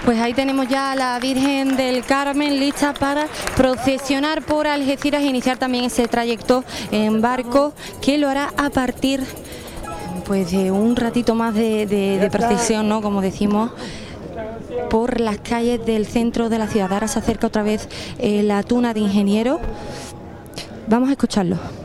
Pues ahí tenemos ya a la Virgen del Carmen lista para procesionar por Algeciras e iniciar también ese trayecto en barco que lo hará a partir pues de un ratito más de procesión, ¿no? Como decimos, por las calles del centro de la ciudad. Ahora se acerca otra vez la tuna de Ingeniero. Vamos a escucharlo.